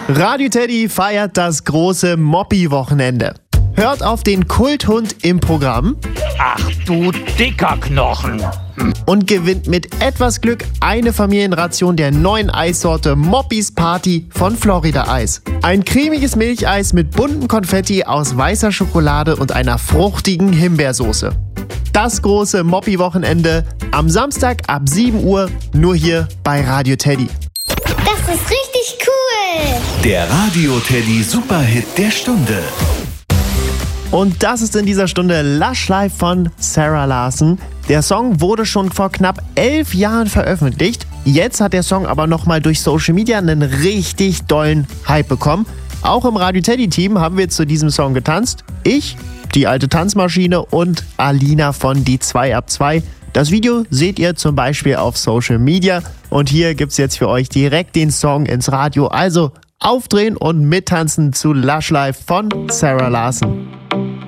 Radio Teddy feiert das große Moppi-Wochenende. Hört auf den Kulthund im Programm. Ach du dicker Knochen. Und gewinnt mit etwas Glück eine Familienration der neuen Eissorte Moppis Party von Florida Eis. Ein cremiges Milcheis mit bunten Konfetti aus weißer Schokolade und einer fruchtigen Himbeersoße. Das große Moppi-Wochenende am Samstag ab 7 Uhr nur hier bei Radio Teddy. Das ist richtig cool. Der Radio Teddy Superhit der Stunde. Und das ist in dieser Stunde Lush Life von Sarah Larsson. Der Song wurde schon vor knapp 11 Jahren veröffentlicht. Jetzt hat der Song aber nochmal durch Social Media einen richtig dollen Hype bekommen. Auch im Radio Teddy Team haben wir zu diesem Song getanzt. Ich, die alte Tanzmaschine und Alina von Die 2 ab 2. Das Video seht ihr zum Beispiel auf Social Media. Und hier gibt's jetzt für euch direkt den Song ins Radio. Also aufdrehen und mittanzen zu Lush Life von Sarah Larsson.